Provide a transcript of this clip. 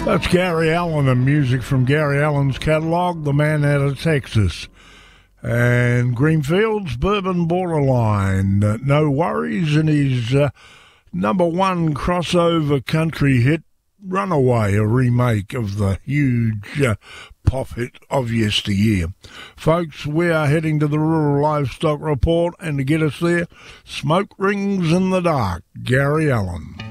That's Gary Allan and music from Gary Allan's catalogue, The Man Out of Texas. And Greenfield's Bourbon Borderline, No Worries, and his number one crossover country hit, Runaway, a remake of the huge pop hit of yesteryear. Folks, we are heading to the Rural Livestock Report, and to get us there, Smoke Rings in the Dark, Gary Allan.